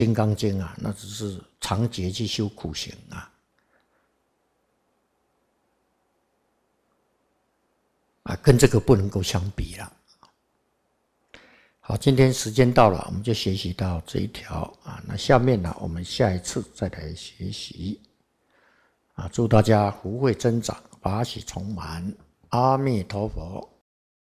金刚经啊，那只是长劫去修苦行跟这个不能够相比了。好，今天时间到了，我们就学习到这一条那下面呢，我们下一次再来学习祝大家福慧增长，法喜充满，阿弥陀佛。